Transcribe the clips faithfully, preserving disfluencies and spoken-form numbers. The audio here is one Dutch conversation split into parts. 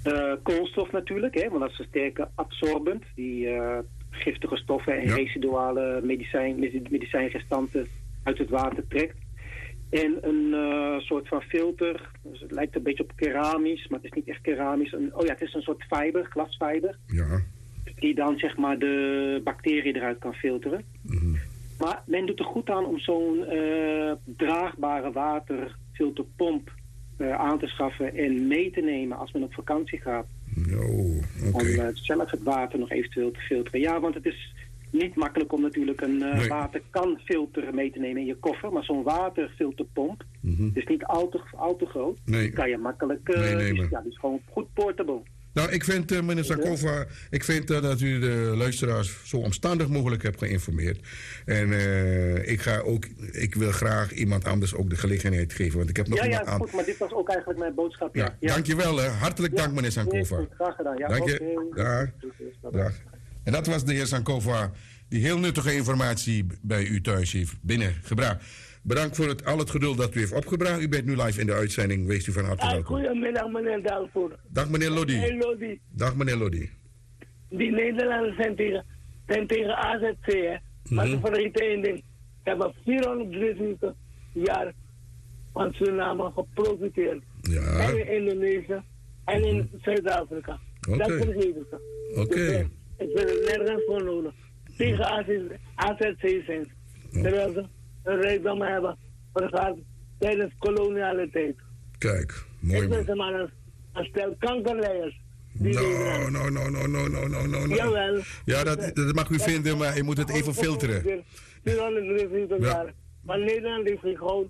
Uh, koolstof natuurlijk, hè, want dat is een sterke absorbent. Die uh, giftige stoffen en ja. residuale medicijn, medicijnrestanten uit het water trekt. En een uh, soort van filter, dus het lijkt een beetje op keramisch, maar het is niet echt keramisch. Een, oh ja, het is een soort fiber, glasfiber. Ja. Die dan zeg maar de bacteriën eruit kan filteren. Mm-hmm. Maar men doet er goed aan om zo'n uh, draagbare waterfilterpomp uh, aan te schaffen en mee te nemen als men op vakantie gaat. Oh, okay. Om uh, zelf het water nog eventueel te filteren. Ja, want het is niet makkelijk om natuurlijk een uh, nee. waterkanfilter mee te nemen in je koffer. Maar zo'n waterfilterpomp, mm-hmm. is niet al te, al te groot. Nee. Die kan je makkelijk, uh, meenemen. Dus, ja, die is gewoon goed portable. Nou, ik vind, uh, meneer Sankova, ik vind uh, dat u de luisteraars zo omstandig mogelijk hebt geïnformeerd. En uh, ik ga ook, ik wil graag iemand anders ook de gelegenheid geven, want ik heb nog ja, iemand ja, aan. goed, maar dit was ook eigenlijk mijn boodschap. Ja, ja, ja. Dankjewel, hè. Hartelijk dank, ja, meneer Sankova. Nee, graag gedaan. Ja, dank je. Okay. Dag. Dag. En dat was de heer Sankova, die heel nuttige informatie bij u thuis heeft binnengebracht. Bedankt voor het, al het geduld dat u heeft opgebracht. U bent nu live in de uitzending. Wees u van harte welkom. Goedemiddag, meneer Dalvoer. Dag, meneer Lodi. Hey, Lodi. Dag, meneer Lodi. Die Nederlanders zijn tegen, zijn tegen A Z C, hè. Mm-hmm. Maar ze vergeten één ding. Ze hebben vierhonderdzeventig jaar van Suriname geprofiteerd. Ja. En in Indonesië en in mm-hmm. Zuid-Afrika. Okay. Dat vergeten ze. Oké. Okay. Dus, ik vind het nergens voor nodig. Tegen A Z C zijn ze. Terwijl ze een rijkdom hebben vergaard tijdens koloniale tijd. Kijk, mooi. Ik ben ze maar een, een stel kankerleiders. No, no, no, no, no, no, no, no. Jawel. Ja, dat, dat mag u dat, vinden, maar je moet het even filteren. vierhonderdzeventig jaar. Maar Nederland heeft geen goud.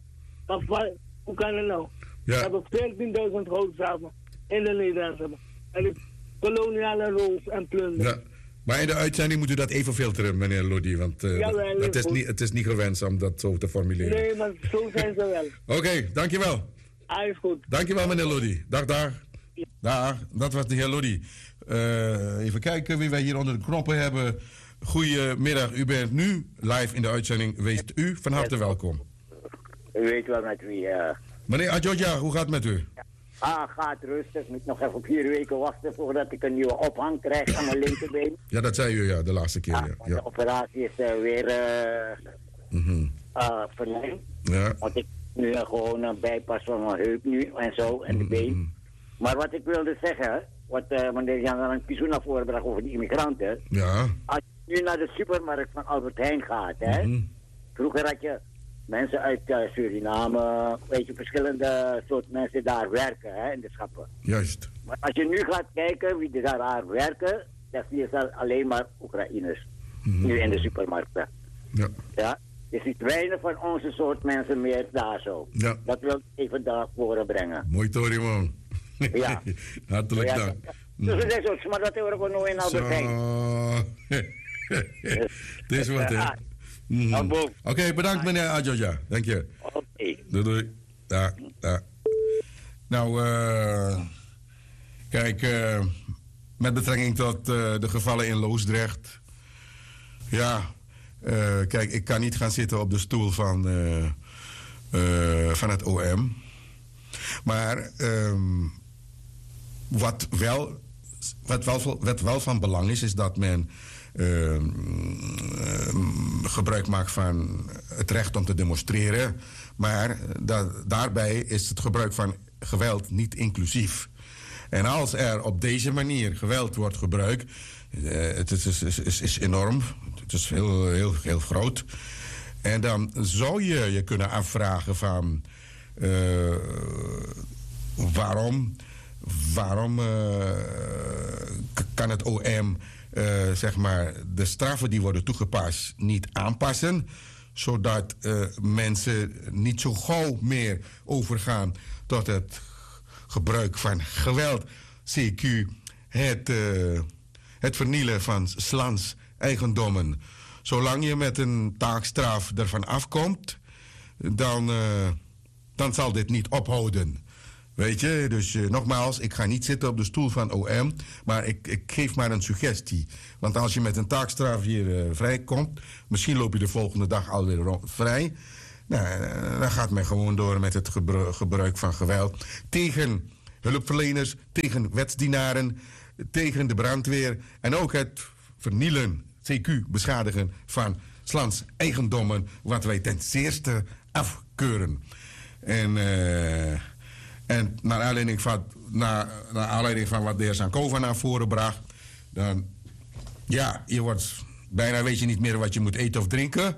Hoe kan het nou? Ja. We hebben veertienduizend goudstaven in de Nederlandse. En die koloniale roof en plunder. Ja. Maar in de uitzending moet u dat even filteren, meneer Lodi. Want uh, Jawel, het, is niet, het is niet gewenst om dat zo te formuleren. Nee, maar zo zijn ze wel. Oké, okay, dankjewel. Ah, is goed. Dankjewel, meneer Lodi. Dag, dag. Ja. Dag, dat was de heer Lodi. Uh, even kijken wie wij hier onder de knoppen hebben. Goedemiddag, u bent nu live in de uitzending. Wees u van harte welkom. U weet wel met wie. Uh... Meneer Adjoja, hoe gaat het met u? Ah, gaat rustig. Ik moet nog even vier weken wachten voordat ik een nieuwe ophang krijg aan mijn linkerbeen. Ja, dat zei u ja, de laatste keer. Ah, ja. De operatie is uh, weer uh, mm-hmm. uh, verlengd. Ja. Want ik nu uh, gewoon een bijpas van mijn heup nu en zo en de been. Mm-hmm. Maar wat ik wilde zeggen, wat uh, meneer Jan een Kizuna voorbracht over die immigranten. Ja. Als je nu naar de supermarkt van Albert Heijn gaat, hè. Mm-hmm. Vroeger had je mensen uit uh, Suriname, weet je, verschillende soort mensen daar werken, hè, in de schappen. Juist. Maar als je nu gaat kijken wie daar, daar werken, dan zie je alleen maar Oekraïners. Mm-hmm. Nu in de supermarkten. Ja. Ja. Je ziet weinig van onze soort mensen meer daar zo. Ja. Dat wil ik even daar voren brengen. Mooi Tori, man. Ja. Hartelijk ja, dank. Dus het is zo, maar dat horen we nog in Albert Heijn. Dit is wat, hè. Mm. Oké, okay, bedankt meneer Adjoja. Dank je. Oké. Okay. Doei doei. Ja, ja. Nou, uh, kijk, uh, met betrekking tot uh, de gevallen in Loosdrecht. Ja, uh, kijk, ik kan niet gaan zitten op de stoel van, uh, uh, van het O M. Maar um, wat, wel, wat, wel, wat wel van belang is, is dat men Uh, uh, gebruik maakt van het recht om te demonstreren. Maar da- daarbij is het gebruik van geweld niet inclusief. En als er op deze manier geweld wordt gebruikt, uh, het is, is, is, is enorm. Het is heel, heel, heel groot. En dan zou je je kunnen afvragen van uh, waarom, waarom uh, kan het O M Uh, zeg maar de straffen die worden toegepast niet aanpassen, zodat uh, mensen niet zo gauw meer overgaan tot het gebruik van geweld, C Q het, uh, het vernielen van 's lands eigendommen. Zolang je met een taakstraf ervan afkomt, dan, uh, dan zal dit niet ophouden. Weet je, dus uh, nogmaals, ik ga niet zitten op de stoel van O M, maar ik, ik geef maar een suggestie. Want als je met een taakstraf hier uh, vrijkomt, misschien loop je de volgende dag alweer rond, vrij. Nou, uh, dan gaat men gewoon door met het gebru- gebruik van geweld tegen hulpverleners, tegen wetsdienaren, tegen de brandweer en ook het vernielen, C Q beschadigen van 's lands eigendommen, wat wij ten zeerste afkeuren. En, uh, en naar, aanleiding van, naar, naar aanleiding van wat de heer Sankova naar voren bracht, dan, ja, je wordt, bijna weet je niet meer wat je moet eten of drinken.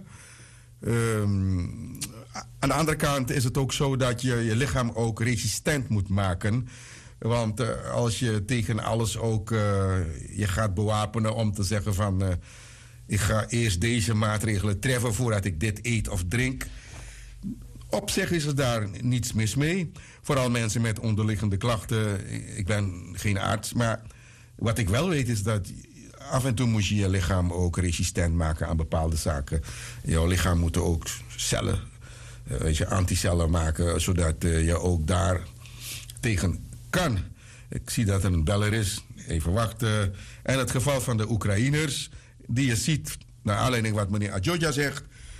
Um, aan de andere kant is het ook zo dat je je lichaam ook resistent moet maken. Want uh, als je tegen alles ook uh, je gaat bewapenen om te zeggen van... Uh, ik ga eerst deze maatregelen treffen voordat ik dit eet of drink. Op zich is er daar niets mis mee. Vooral mensen met onderliggende klachten. Ik ben geen arts, maar wat ik wel weet is dat... af en toe moet je je lichaam ook resistent maken aan bepaalde zaken. Jouw lichaam moet ook cellen, weet je, anticellen maken... zodat uh, je ook daar tegen kan. Ik zie dat er een beller is. Even wachten. En het geval van de Oekraïners... die je ziet, naar aanleiding wat meneer Adjoja zegt...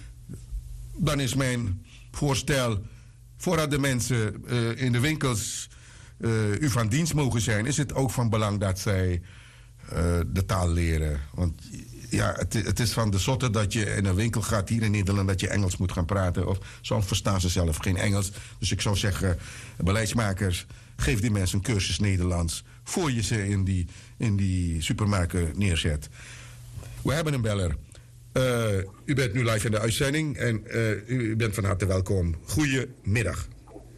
dan is mijn voorstel... voordat de mensen uh, in de winkels uh, u van dienst mogen zijn... is het ook van belang dat zij uh, de taal leren. Want ja, het, het is van de zotte dat je in een winkel gaat hier in Nederland... dat je Engels moet gaan praten. Of soms verstaan ze zelf geen Engels. Dus ik zou zeggen, beleidsmakers... geef die mensen een cursus Nederlands... voor je ze in die, in die supermarkten neerzet. We hebben een beller. Uh, u bent nu live in de uitzending en uh, u bent van harte welkom. Goedemiddag.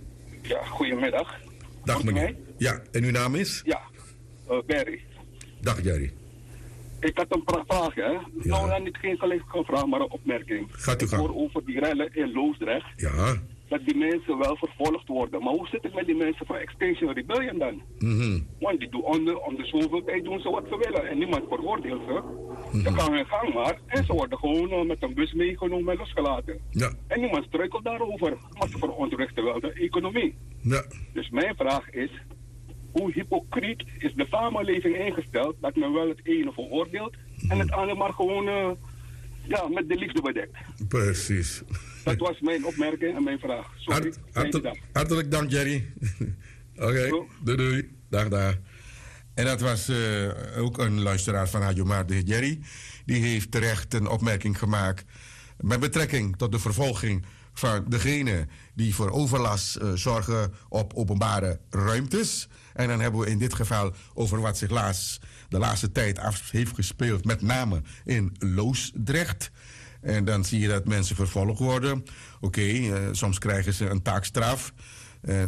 Ja, goedemiddag. Dag meneer. Ja, en uw naam is? Ja, uh, Barry. Dag Jerry. Ik had een vraag, hè. Ja. Nou, dan niet geen collega vraag, maar een opmerking. Gaat u gaan. Ik hoor over die rellen in Loosdrecht. Ja. Dat die mensen wel vervolgd worden. Maar hoe zit het met die mensen van Extinction Rebellion dan? Mm-hmm. Want die doen om de, om de zoveel tijd doen ze wat ze willen. En niemand veroordeelt ze. Mm-hmm. Ze gaan hun gang maar. En ze worden gewoon uh, met een bus meegenomen en losgelaten. Ja. En niemand struikelt daarover. Maar ze verontrustigden wel de economie. Ja. Dus mijn vraag is... hoe hypocriet is de samenleving ingesteld... dat men wel het ene veroordeelt... Mm-hmm. en het andere maar gewoon uh, ja, met de liefde bedekt. Precies. Dat was mijn opmerking en mijn vraag. Sorry. Hart, hartelijk, hartelijk dank, Jerry. Oké, okay. doei doei. Dag, dag. En dat was uh, ook een luisteraar van Radio Maar, de heer Jerry. Die heeft terecht een opmerking gemaakt... met betrekking tot de vervolging van degene... die voor overlast uh, zorgen op openbare ruimtes. En dan hebben we in dit geval over wat zich laatst, de laatste tijd af heeft gespeeld... met name in Loosdrecht... En dan zie je dat mensen vervolgd worden. Oké, okay, uh, soms krijgen ze een taakstraf. Uh,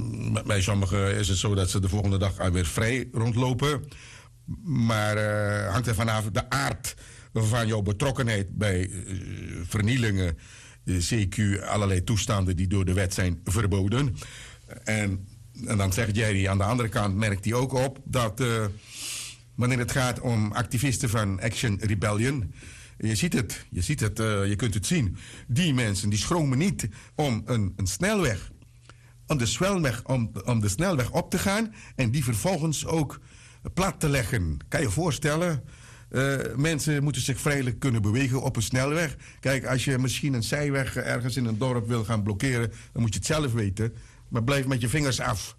bij sommigen is het zo dat ze de volgende dag alweer vrij rondlopen. Maar uh, hangt er vanaf de aard van jouw betrokkenheid bij uh, vernielingen, uh, C Q, allerlei toestanden die door de wet zijn verboden. En, en dan zegt Jerry, aan de andere kant merkt hij ook op dat uh, wanneer het gaat om activisten van Action Rebellion... Je ziet het, je ziet het, uh, je kunt het zien. Die mensen die schromen niet om een, een snelweg, om de, snelweg om, om de snelweg op te gaan en die vervolgens ook plat te leggen. Kan je je voorstellen? Uh, mensen moeten zich vrijelijk kunnen bewegen op een snelweg. Kijk, als je misschien een zijweg ergens in een dorp wil gaan blokkeren, dan moet je het zelf weten. Maar blijf met je vingers af.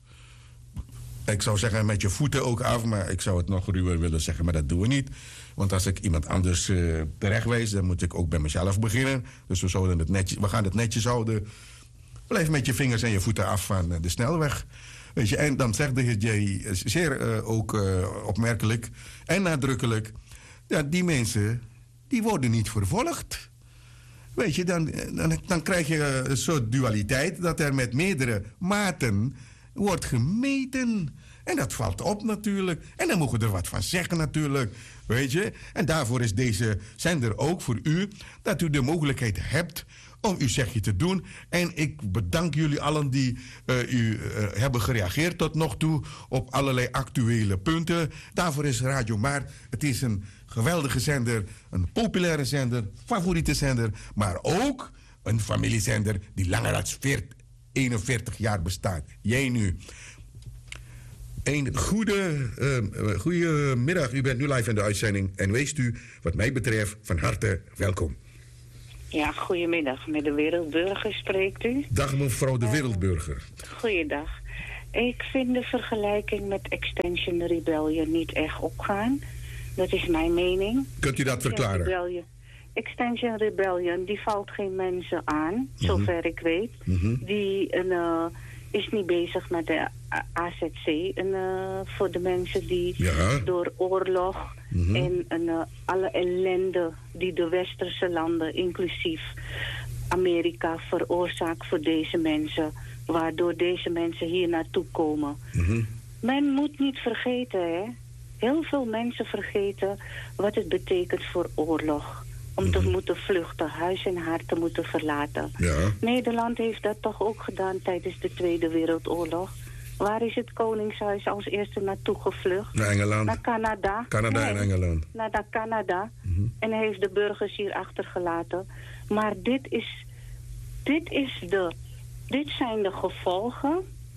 Ik zou zeggen met je voeten ook af, maar ik zou het nog ruwer willen zeggen, maar dat doen we niet. Want als ik iemand anders uh, terechtwijs, dan moet ik ook bij mezelf beginnen. Dus we, zouden het netjes, we gaan het netjes houden. Blijf met je vingers en je voeten af van uh, de snelweg. Weet je, en dan zegt de heer Jerry zeer uh, ook uh, opmerkelijk en nadrukkelijk... dat die mensen, die worden niet vervolgd. Weet je, dan, dan, dan krijg je een soort dualiteit... dat er met meerdere maten wordt gemeten... En dat valt op natuurlijk. En dan mogen we er wat van zeggen natuurlijk. Weet je? En daarvoor is deze zender ook voor u... dat u de mogelijkheid hebt om uw zegje te doen. En ik bedank jullie allen die uh, u uh, hebben gereageerd tot nog toe... op allerlei actuele punten. Daarvoor is Radio Maar. Het is een geweldige zender. Een populaire zender. Favoriete zender. Maar ook een familiezender die langer dan eenenveertig jaar bestaat. Jij nu... Een goede, uh, goede middag. U bent nu live in de uitzending. En wees u, wat mij betreft, van harte welkom. Ja, goedemiddag. Met de Wereldburger spreekt u. Dag mevrouw de Wereldburger. Uh, goeiedag. Ik vind de vergelijking met Extinction Rebellion niet echt opgaan. Dat is mijn mening. Kunt u dat verklaren? Rebellion. Extinction Rebellion, die valt geen mensen aan, mm-hmm. zover ik weet. Mm-hmm. Die uh, is niet bezig met de A Z C. En, uh, voor de mensen die ja. door oorlog mm-hmm. en uh, alle ellende die de westerse landen, inclusief Amerika, veroorzaakt voor deze mensen. Waardoor deze mensen hier naartoe komen. Mm-hmm. Men moet niet vergeten, hè. Heel veel mensen vergeten wat het betekent voor oorlog. Om mm-hmm. te moeten vluchten, huis en hart te moeten verlaten. Ja. Nederland heeft dat toch ook gedaan tijdens de Tweede Wereldoorlog. Waar is het Koningshuis als eerste naartoe gevlucht? Naar Engeland. Naar Canada. Canada nee, en Engeland. Naar, naar Canada. Mm-hmm. En heeft de burgers hier achtergelaten. Maar dit is, dit is de, dit zijn de gevolgen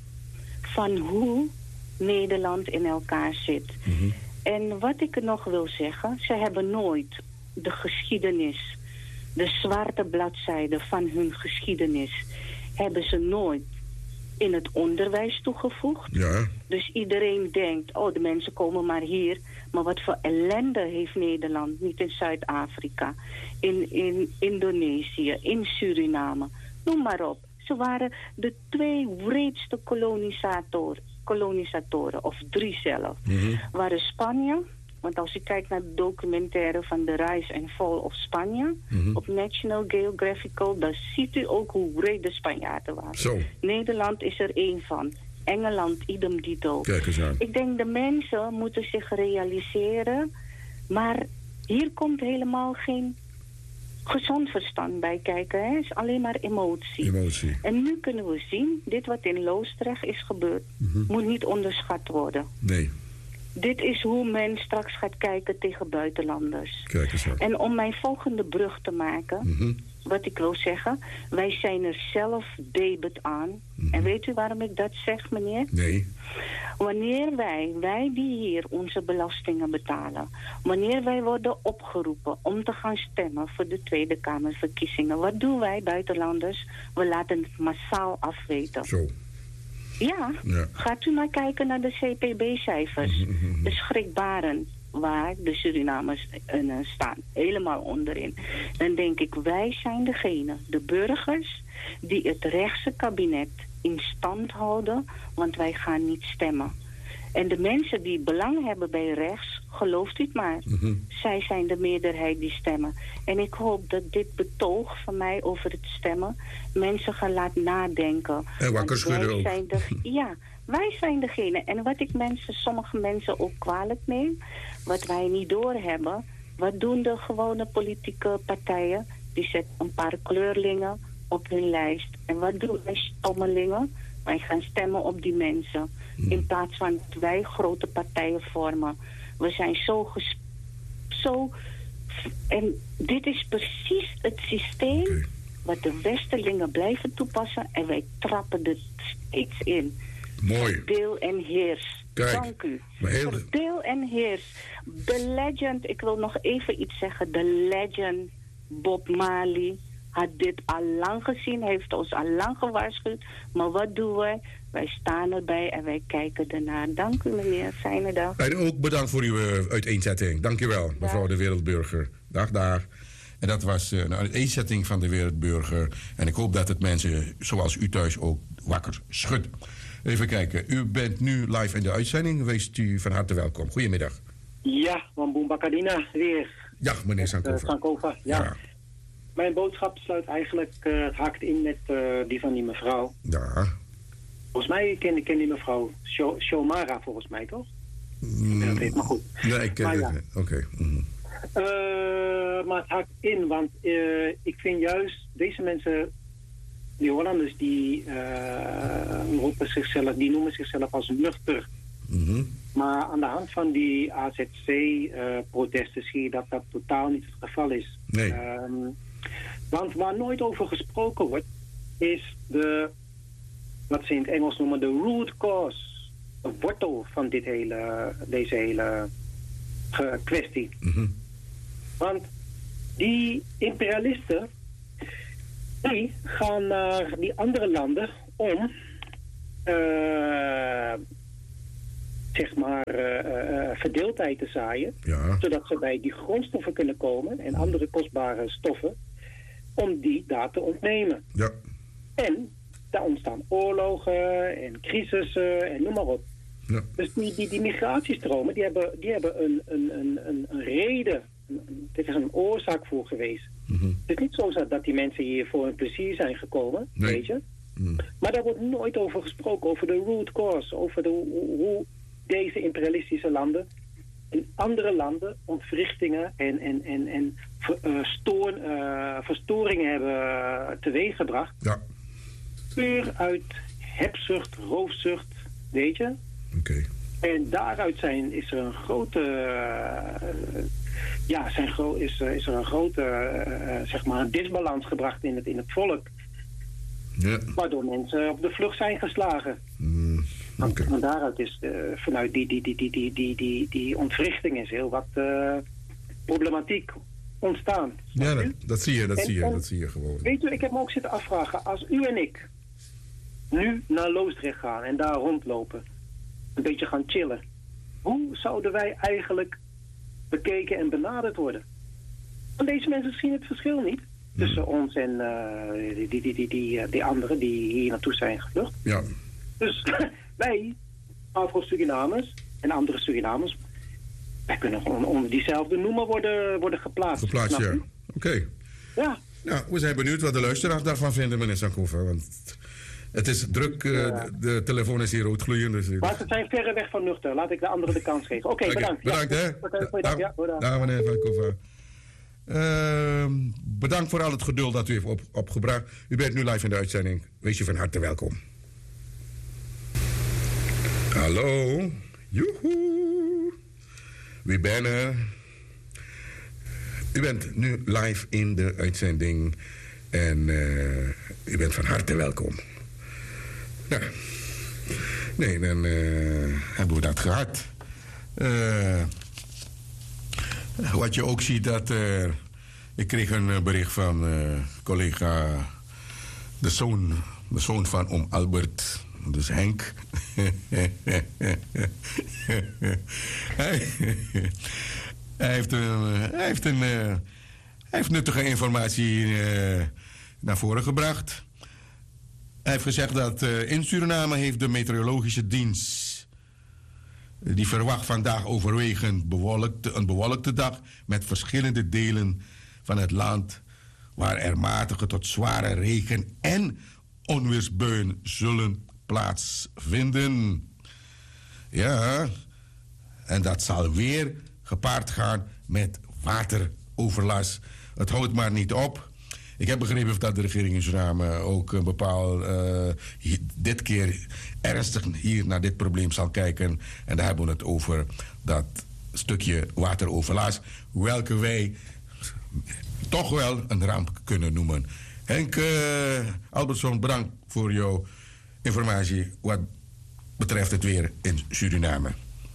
van hoe Nederland in elkaar zit. Mm-hmm. En wat ik nog wil zeggen, ze hebben nooit de geschiedenis, de zwarte bladzijde van hun geschiedenis, hebben ze nooit in het onderwijs toegevoegd. Ja. Dus iedereen denkt, oh, de mensen komen maar hier. Maar wat voor ellende heeft Nederland, niet in Zuid-Afrika, in, in Indonesië, in Suriname, noem maar op. Ze waren de twee wreedste kolonisatoren, kolonisatoren of drie zelf. Mm-hmm. Waren Spanje, want als je kijkt naar de documentaire van de Rise and Fall of Spanje, mm-hmm. op National Geographical, dan ziet u ook hoe wreed de Spanjaarden waren. Zo. Nederland is er één van. Engeland, idem dito. Kijk eens aan. Ik denk de mensen moeten zich realiseren, maar hier komt helemaal geen gezond verstand bij kijken. Hè? Het is alleen maar emotie. Emotie. En nu kunnen we zien, dit wat in Loosdrecht is gebeurd, mm-hmm. moet niet onderschat worden. Nee. Dit is hoe men straks gaat kijken tegen buitenlanders. Kijk eens aan. En om mijn volgende brug te maken, Mm-hmm. wat ik wil zeggen, wij zijn er zelf debet aan. Mm-hmm. En weet u waarom ik dat zeg, meneer? Nee. Wanneer wij, wij die hier onze belastingen betalen, wanneer wij worden opgeroepen om te gaan stemmen voor de Tweede Kamerverkiezingen, wat doen wij, buitenlanders? We laten het massaal afweten. Zo. Ja, Ja. Gaat u maar kijken naar de C P B-cijfers. Mm-hmm. De schrikbarend waar de Surinamers uh, staan. Helemaal onderin. Dan denk ik, wij zijn degene, de burgers, die het rechtse kabinet in stand houden, want wij gaan niet stemmen. En de mensen die belang hebben bij rechts, gelooft u het maar. Mm-hmm. Zij zijn de meerderheid die stemmen. En ik hoop dat dit betoog van mij over het stemmen mensen gaan laten nadenken. En wakker schudden ook. Zijn de, ja, wij zijn degene. En wat ik mensen, sommige mensen ook kwalijk neem, wat wij niet doorhebben, wat doen de gewone politieke partijen? Die zetten een paar kleurlingen op hun lijst. En wat doen wij stommelingen? Wij gaan stemmen op die mensen. Mm. In plaats van dat wij grote partijen vormen. We zijn zo ges- zo. En dit is precies het systeem Okay. wat de Westerlingen blijven toepassen. En wij trappen er steeds in. Mooi. Verdeel en heers. Kijk, Dank u. maar heel- Verdeel en heers. De legend, ik wil nog even iets zeggen. De legend Bob Marley had dit al lang gezien, heeft ons al lang gewaarschuwd. Maar wat doen wij? Wij staan erbij en wij kijken ernaar. Dank u, meneer. Fijne dag. En ook bedankt voor uw uh, uiteenzetting. Dank u wel, mevrouw Dag. de Wereldburger. Dag, dag. En dat was uh, een uiteenzetting van de Wereldburger. En ik hoop dat het mensen zoals u thuis ook wakker schudt. Even kijken. U bent nu live in de uitzending. Wees u van harte welkom. Goedemiddag. Ja, Wamboen Bakadina weer. Ja, meneer Uh, Sankova. Sankova, ja. Ja. Mijn boodschap sluit eigenlijk, uh, het haakt in met uh, die van die mevrouw. Ja. Volgens mij ken ik ken die mevrouw Sho- Shomara, volgens mij, toch? Mm, Ja, dat weet, maar goed. Nee, ik ken Maar ja. het. Oké. Okay. Mm. Uh, maar het haakt in, want uh, ik vind juist deze mensen, die Hollanders, die, uh, roepen zichzelf, die noemen zichzelf als nuchter. Mm-hmm. Maar aan de hand van die A Z C-protesten uh, zie je dat dat totaal niet het geval is. Nee. Um, want waar nooit over gesproken wordt, is de, wat ze in het Engels noemen, de root cause. De wortel van dit hele, deze hele uh, kwestie. Mm-hmm. Want die imperialisten, die gaan naar die andere landen om uh, zeg maar, uh, uh, verdeeldheid te zaaien. Ja. Zodat ze bij die grondstoffen kunnen komen en andere kostbare stoffen, om die daar te ontnemen. Ja. En daar ontstaan oorlogen en crisissen en noem maar op. Ja. Dus die, die, die migratiestromen, die hebben, die hebben een, een, een, een, een reden. Een, dit is een oorzaak voor geweest. Mm-hmm. Het is niet zo dat die mensen hier voor hun plezier zijn gekomen, nee. weet je. Mm. Maar daar wordt nooit over gesproken, over de root cause, over de, hoe, hoe deze imperialistische landen in andere landen ontwrichtingen en, en, en, en uh, stoor, uh, verstoringen hebben teweeggebracht. Ja. Puur uit hebzucht, roofzucht, weet je. Oké. Okay. En daaruit zijn, is er een grote... Uh, ja, zijn gro- is, is er een grote uh, zeg maar, disbalans gebracht in het, in het volk. Ja. Waardoor mensen op de vlucht zijn geslagen. Mm, okay. Van daaruit is uh, vanuit die, die, die, die, die, die, die, die ontwrichting is heel wat uh, problematiek ontstaan. Ja, dat, dat zie je, dat, en, zie je en, dat zie je gewoon. Weet u, ik heb me ook zitten afvragen, als u en ik nu naar Loosdrecht gaan en daar rondlopen, een beetje gaan chillen, hoe zouden wij eigenlijk bekeken en benaderd worden? Want deze mensen zien het verschil niet tussen hmm. ons en uh, die, die, die, die, die, die anderen die hier naartoe zijn gevlucht. Ja. Dus wij, Afro-Surinamers en andere Surinamers, wij kunnen gewoon onder diezelfde noemer worden, worden geplaatst. Geplaatst, ja. Oké. Okay. Ja. Nou, we zijn benieuwd wat de luisteraars daarvan vinden, meneer Sankofa. Want het is druk, uh, ja. de telefoon is hier roodgloeiend. Dus maar ze zijn verre weg van nuchter. Laat ik de anderen de kans geven. Oké, okay, bedankt. Bedankt, ja. hè. Bedankt, ja. Bedankt. Dag, meneer Sankofa. Uh, bedankt voor al het geduld dat u heeft op, opgebracht. U bent nu live in de uitzending. Wees je van harte welkom. Hallo. Joehoe. Wie ben er? U bent nu live in de uitzending. En uh, u bent van harte welkom. Nou, nee, dan uh, hebben we dat gehad. Uh, wat je ook ziet, dat uh, ik kreeg een bericht van uh, collega, de zoon, de zoon van oom Albert, dus Henk. hij, hij heeft een, hij heeft een, uh, hij heeft nuttige informatie uh, naar voren gebracht. Hij heeft gezegd dat uh, in Suriname heeft de meteorologische dienst, die verwacht vandaag overwegend bewolkt, een bewolkte dag met verschillende delen van het land waar er matige tot zware regen en onweersbuien zullen plaatsvinden. Ja, en dat zal weer gepaard gaan met wateroverlast. Het houdt maar niet op. Ik heb begrepen dat de regering in Suriname ook een bepaald, uh, hier, dit keer ernstig hier naar dit probleem zal kijken. En daar hebben we het over dat stukje wateroverlast, welke wij toch wel een ramp kunnen noemen. Henk uh, Albertson, bedankt voor jouw informatie wat betreft het weer in Suriname.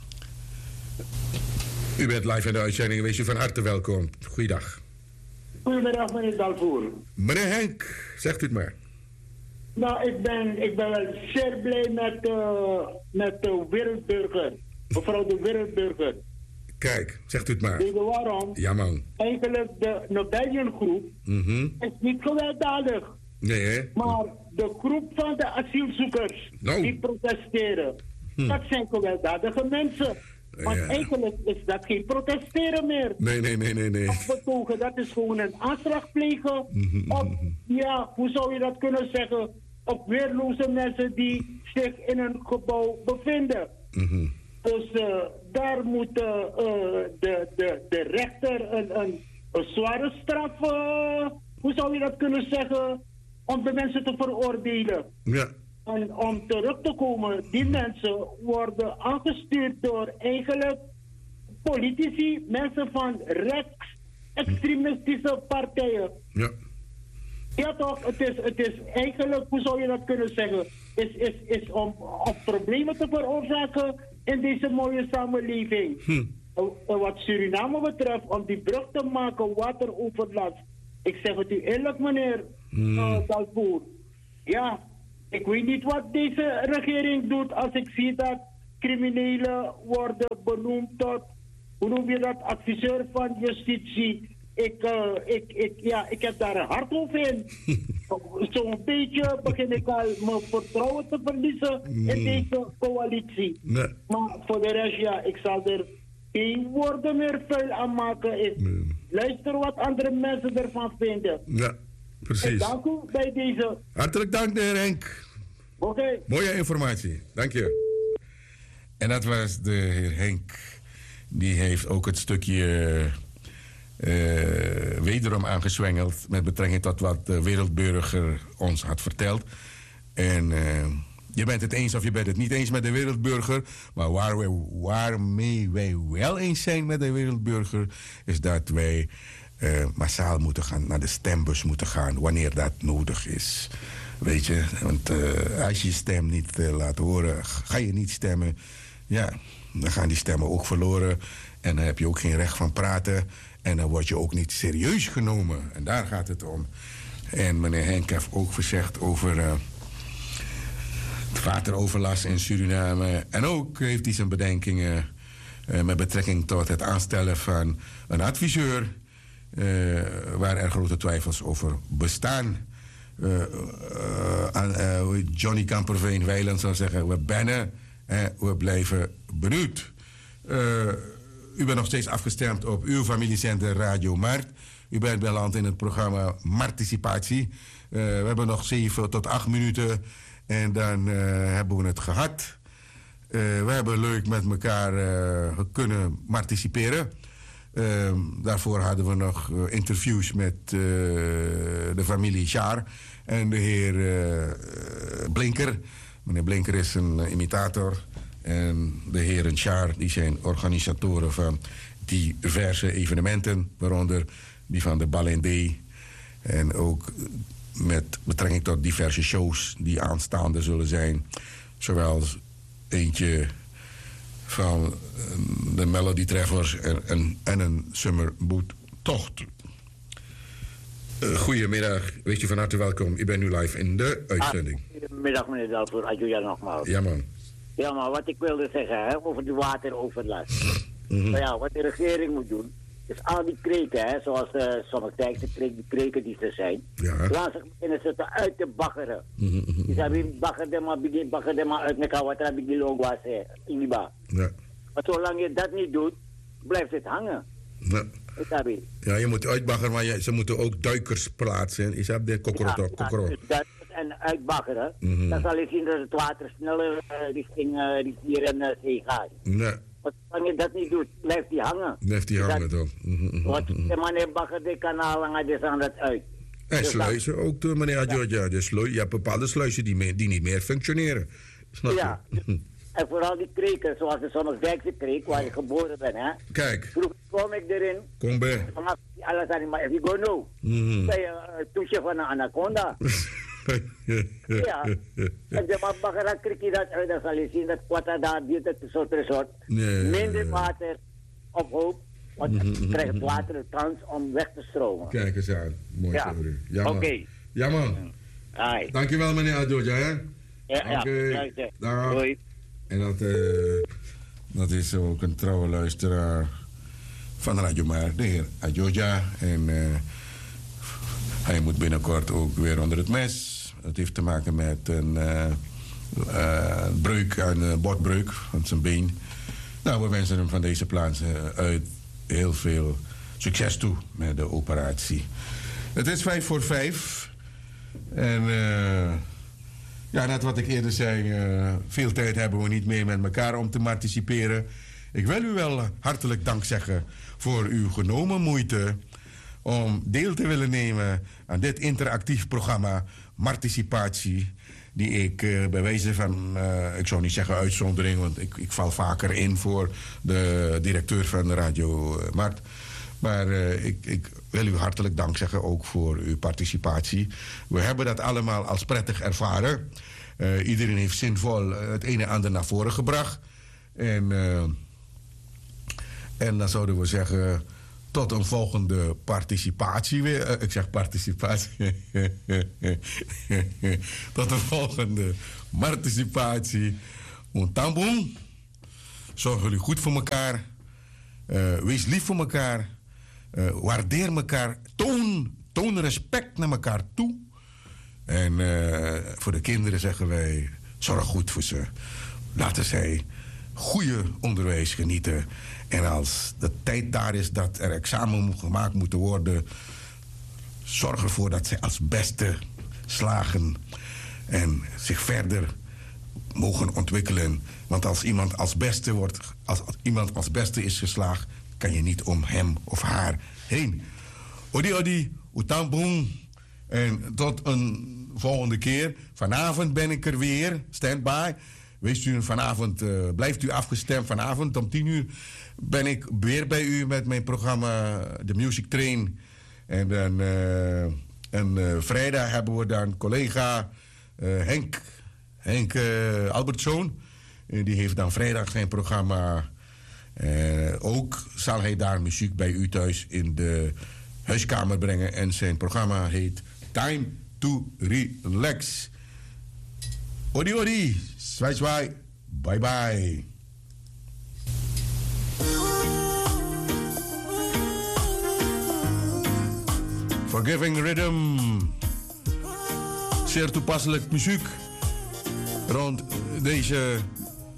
U bent live in de uitzending, wees u van harte welkom. Goeiedag. Goedemiddag, meneer Dalvoer. Meneer Henk, zegt u het maar. Nou, ik ben, ik ben wel zeer blij met, uh, met de wereldburger. Mevrouw de wereldburger. Kijk, zegt u het maar. Weet je waarom? Ja, man. Eigenlijk de Nobelian groep mm-hmm. is niet gewelddadig. Nee, hè? Maar de groep van de asielzoekers no. die protesteren, hm. dat zijn gewelddadige mensen. Want ja. eigenlijk is dat geen protesteren meer. Nee, nee, nee, nee, nee. Afbetogen, dat is gewoon een aanslag plegen. Mm-hmm. Op, ja, hoe zou je dat kunnen zeggen? Op weerloze mensen die zich in een gebouw bevinden. Mm-hmm. Dus uh, daar moet uh, de, de, de rechter een, een, een zware straf, uh, hoe zou je dat kunnen zeggen, om de mensen te veroordelen. Ja. En om terug te komen, die mensen worden aangestuurd door eigenlijk politici, mensen van rechts-extremistische partijen. Ja. Ja toch, het is, het is eigenlijk, hoe zou je dat kunnen zeggen, is, is, is om, om problemen te veroorzaken in deze mooie samenleving. Hm. Wat Suriname betreft, om die brug te maken, wateroverlast. Ik zeg het u eerlijk, meneer hm. uh, Dalvoer. Ja, Ik weet niet wat deze regering doet als ik zie dat criminelen worden benoemd tot, hoe noem je dat, adviseur van justitie. Ik, uh, ik, ik, ja, ik heb daar een hart over in. Zo'n beetje begin ik al mijn vertrouwen te verliezen in deze coalitie. Nee. Maar voor de rest, ja, ik zal er geen woorden meer vuil aan maken. Ik nee. luister wat andere mensen ervan vinden. Ja, precies. En dank u bij deze. Hartelijk dank, de heer Henk. Oké. Okay. Mooie informatie. Dank je. En dat was de heer Henk. Die heeft ook het stukje uh, wederom aangezwengeld met betrekking tot wat de Wereldburger ons had verteld. En uh, je bent het eens of je bent het niet eens met de Wereldburger. Maar waar wij, waarmee wij wel eens zijn met de Wereldburger is dat wij uh, massaal moeten gaan, naar de stembus moeten gaan wanneer dat nodig is. Weet je, want uh, als je je stem niet uh, laat horen, ga je niet stemmen. Ja, dan gaan die stemmen ook verloren. En dan heb je ook geen recht van praten. En dan word je ook niet serieus genomen. En daar gaat het om. En meneer Henk heeft ook gezegd over uh, het wateroverlast in Suriname. En ook heeft hij zijn bedenkingen uh, met betrekking tot het aanstellen van een adviseur. Uh, waar er grote twijfels over bestaan. Uh, uh, uh, Johnny Kamperveen-Weiland zou zeggen, we bennen en we blijven benieuwd. Uh, u bent nog steeds afgestemd op uw familiezender Radio Mart. U bent beland in het programma Marticipatie. Uh, we hebben nog zeven tot acht minuten en dan uh, hebben we het gehad. Uh, we hebben leuk met elkaar uh, kunnen marticiperen. Uh, daarvoor hadden we nog uh, interviews met uh, de familie Schaar en de heer uh, Blinker. Meneer Blinker is een uh, imitator. En de heren Schaar die zijn organisatoren van diverse evenementen, waaronder die van de Balendé. En ook met betrekking tot diverse shows die aanstaande zullen zijn. Zowel eentje van de Melody Treffers en, en, en een Summerboot tocht. Uh, goedemiddag, wees je van harte welkom. Ik ben nu live in de uitzending. Ah, goedemiddag meneer Dalvoer, adjuja nogmaals. Ja man. Ja maar wat ik wilde zeggen hè, over die wateroverlast. Mm-hmm. Maar ja, wat de regering moet doen, is al die kreken, hè, zoals uh, sommige tijd de kreken, die kreken die er zijn. Ja. Laat zich beginnen ze te uit te baggeren. Mm-hmm. Dus hebben baggeren maar begin baggeren maar uit elkaar wat er begin longwas in die ba. Ja. Maar zolang je dat niet doet, blijft het hangen. Ja, ja je moet uitbaggeren, maar je, ze moeten ook duikers plaatsen. Is dat de kokoro? Ja, ja, dus duikers en uitbaggeren. Mm-hmm. Dan zal je zien dat het water sneller uh, richting uh, rivier en uh, zee gaat. Nee. Maar zolang je dat niet doet, blijft die hangen. Blijft die hangen dan. Mm-hmm. Want de meneer bagger de kanaal hangen, die gaan dat uit. En dus sluizen dan, ook, meneer Adjoja. Ja. Je hebt bepaalde sluizen die, mee, die niet meer functioneren. Snap ja. je? En vooral die kreken, zoals de Sommerdijkse kreek, waar je geboren bent, hè. Kijk. Vroeger kwam ik erin. Kom bij. Vanaf alles aan maar if you go no. Mm-hmm. Bij een uh, toesje van een anaconda. Ja. En de mabbagera kreeg je dat uit, dan zal je zien dat Quata daar duurt het soort resort. Nee. Minder water op hoop, want mm-hmm. dan krijgt het water de kans om weg te stromen. Kijk eens aan. Mooi ja. zo. Ja, oké. Okay. Ja, man. Hi. Dankjewel, meneer Adjoja, hè? Ja, okay. ja. Dag. Doei. En dat, uh, dat is ook een trouwe luisteraar van Radio Maar, de heer Adjoja. En uh, hij moet binnenkort ook weer onder het mes. Het heeft te maken met een uh, uh, breuk, een uh, botbreuk van zijn been. Nou, we wensen hem van deze plaats uh, uit heel veel succes toe met de operatie. Het is vijf voor vijf. En uh, ja, net wat ik eerder zei, uh, veel tijd hebben we niet meer met elkaar om te participeren. Ik wil u wel hartelijk dank zeggen voor uw genomen moeite om deel te willen nemen aan dit interactief programma Marticipatie, die ik uh, bij wijze van, uh, ik zou niet zeggen uitzondering, want ik, ik val vaker in voor de directeur van de Radio uh, Mart. Maar uh, ik, ik wil u hartelijk dank zeggen ook voor uw participatie. We hebben dat allemaal als prettig ervaren. Uh, iedereen heeft zinvol het ene en ander naar voren gebracht. En, uh, en dan zouden we zeggen, tot een volgende participatie weer. Uh, ik zeg participatie. Tot een volgende participatie. Ontambong. Zorg jullie goed voor elkaar. Uh, wees lief voor elkaar. Uh, waardeer elkaar. Toon, toon respect naar elkaar toe. En uh, voor de kinderen zeggen wij, zorg goed voor ze. Laten zij goede onderwijs genieten. En als de tijd daar is dat er examen gemaakt moeten worden, zorg ervoor dat zij als beste slagen en zich verder mogen ontwikkelen. Want als iemand als beste wordt, als iemand als beste is geslaagd, kan je niet om hem of haar heen. Odi odi, utambong. En tot een volgende keer. Vanavond ben ik er weer, standby. Wees u vanavond, uh, blijft u afgestemd. Vanavond om tien uur ben ik weer bij u met mijn programma The Music Train. En dan uh, en, uh, vrijdag hebben we dan collega uh, Henk, Henk uh, Albertzoon. Uh, die heeft dan vrijdag zijn programma. Uh, ook zal hij daar muziek bij u thuis in de huiskamer brengen. En zijn programma heet Time to Relax. Odi odi, zwaai zwaai, bye bye. Forgiving Rhythm. Zeer toepasselijk muziek rond deze